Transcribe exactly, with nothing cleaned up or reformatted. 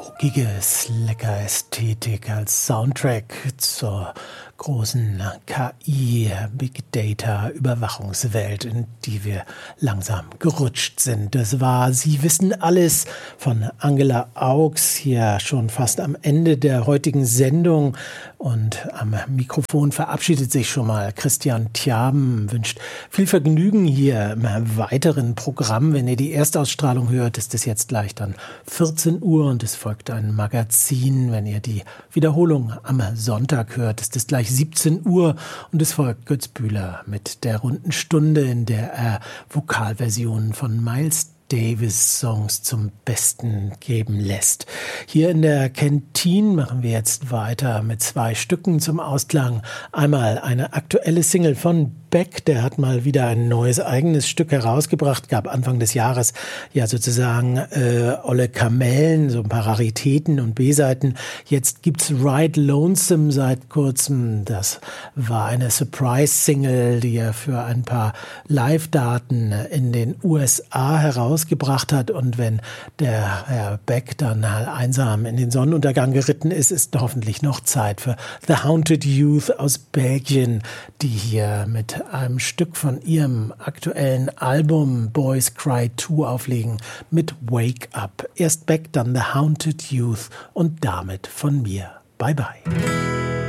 Folkiges, lecker Ästhetik als Soundtrack zur großen K I, Big Data, Überwachungswelt, in die wir langsam gerutscht sind. Das war Sie wissen alles von Angela Augs, hier schon fast am Ende der heutigen Sendung. Und am Mikrofon verabschiedet sich schon mal Christian Thiaben, wünscht viel Vergnügen hier im weiteren Programm. Wenn ihr die Erstausstrahlung hört, ist es jetzt gleich dann vierzehn Uhr und es folgt ein Magazin. Wenn ihr die Wiederholung am Sonntag hört, ist es gleich siebzehn Uhr und es folgt Götz Bühler mit der runden Stunde, in der er Vokalversionen von Miles Davis Songs zum Besten geben lässt. Hier in der Kantine machen wir jetzt weiter mit zwei Stücken zum Ausklang. Einmal eine aktuelle Single von Beck, der hat mal wieder ein neues eigenes Stück herausgebracht, gab Anfang des Jahres ja sozusagen äh, olle Kamellen, so ein paar Raritäten und B-Seiten. Jetzt gibt's Ride Lonesome seit kurzem. Das war eine Surprise-Single, die er für ein paar Live-Daten in den U S A herausgebracht hat. Und wenn der Herr Beck dann einsam in den Sonnenuntergang geritten ist, ist hoffentlich noch Zeit für The Haunted Youth aus Belgien, die hier mit einem Stück von ihrem aktuellen Album Boys Cry zwei auflegen mit Wake Up. Erst Beck, dann The Haunted Youth und damit von mir. Bye bye.